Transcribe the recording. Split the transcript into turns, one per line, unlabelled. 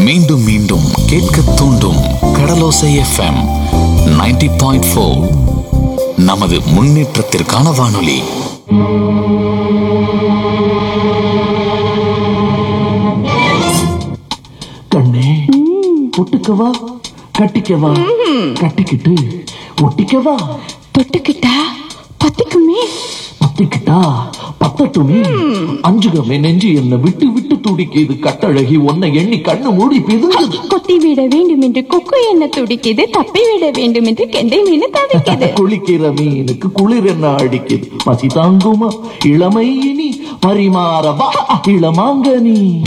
மீண்டும் மீண்டும் கேட்க தூண்டும் கடலோசை எஃப்எம் 90.4. நமது முன்னேற்றத்திற்கான வானொலி.
கண்ணே ஒட்டுக்கவா கட்டிக்கவா, கட்டிக்கிட்டு ஒட்டிக்கவா,
தொட்டுக்கிட்டா பத்திக்குமே,
பத்திக்கிட்டா பத்தட்டுமே. அஞ்சுகமே நெஞ்சு என்ன விட்டு விட்டு துடிக்குது, கட்டழகி உன்னை எண்ணி கண்ணு மூடி பிதுங்குது.
கொத்தி விட வேண்டும் என்று கொக்கு என்ன துடிக்குது, தப்பி விட வேண்டும் என்று கெண்டை மீன் தவிக்குது.
குளிக்கிற மீனுக்கு குளிர் என்ன அடிக்குது, பசி தாங்குமா இளமை இனி பரிமாறவா இளமாங்கனி.